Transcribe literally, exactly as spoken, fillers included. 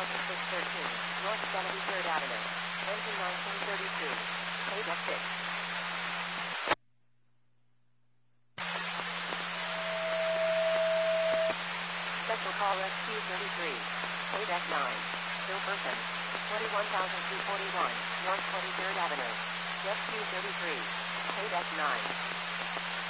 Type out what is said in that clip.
thousand six hundred thirteen, North seventy-third Avenue. Engine nineteen thirty-two. Pay deck six. Special call rescue thirty-three. Pay deck nine. Still person. twenty-one thousand two hundred forty-one, North twenty-third Avenue. Rescue thirty-three. Pay deck nine.